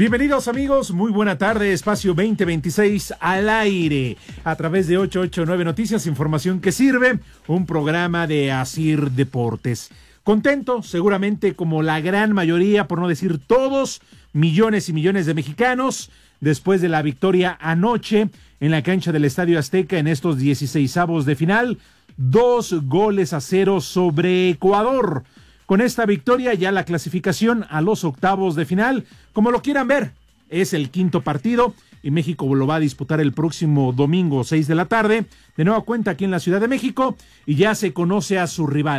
Bienvenidos amigos, muy buena tarde, Espacio 2026 al aire, a través de 889 Noticias, información que sirve, un programa de Asir Deportes. Contento, seguramente como la gran mayoría, por no decir todos, millones y millones de mexicanos, después de la victoria anoche en la cancha del Estadio Azteca en estos 16avos de final, 2-0 sobre Ecuador. Con esta victoria ya la clasificación a los octavos de final, como lo quieran ver, es el quinto partido y México lo va a disputar el próximo domingo 6 de la tarde, de nueva cuenta aquí en la Ciudad de México, y ya se conoce a su rival.